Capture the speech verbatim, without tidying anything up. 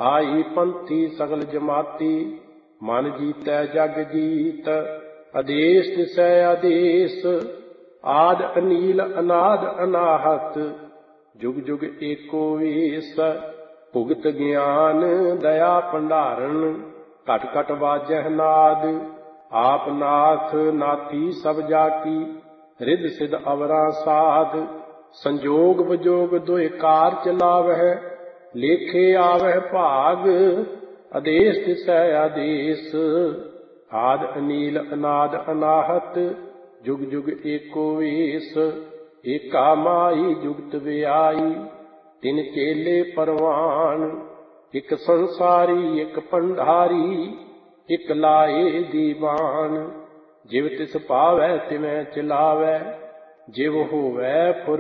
ਆਈ ਪੰਥੀ ਸਗਲ ਜਮਾਤੀ, ਮਨ ਜੀਤੈ ਜਗ ਜੀਤ। ਆਦੇਸ ਦਿਸੈ ਆਦੇਸ, ਆਦ ਅਨੀਲ ਅਨਾਦ ਅਨਾਹਤ। ਜੁਗ ਜੁਗ ਏਕੋ ਵੇਸ, ਭੁਗਤ ਗਿਆਨ ਦਇਆ ਭੰਡਾਰਨ। ਘਟ ਘਟ ਵਾਜਹਿ ਨਾਦ, ਆਪ ਨਾਥ ਨਾਥੀ ਸਭ ਜਾ ਕੀ। ਰਿੱਧ ਸਿਧ ਅਵਰਾਂ ਸਾਧ, ਸੰਜੋਗ ਵਿਜੋਗ ਦੁਇ ਕਾਰ ਚਲਾਵਹਿ। ਲੇਖੇ ਆਵਹਿ ਭਾਗ, ਆਦੇਸ ਦਿਸੈ ਆਦੇਸ। ਆਦ ਅਨੀਲ ਅਨਾਦ ਅਨਾਹਤ, ਜੁਗ ਜੁਗ ਏਕੋ ਵੇਸ। ਏਕਾ ਮਾਈ ਜੁਗਤ ਵਿਆਈ, ਤਿਨ ਚੇਲੇ ਪਰਵਾਨ। ਇਕ ਸੰਸਾਰੀ ਇਕ ਭੰਡਾਰੀ, ਇਕ ਲਾਏ ਦੀਵਾਨ। ਜਿਵ ਤਿਸ ਪਾਵੈ ਤਿਵੈ ਚਲਾਵੈ, ਜਿਵ ਹੋਵੈ ਫੁਰ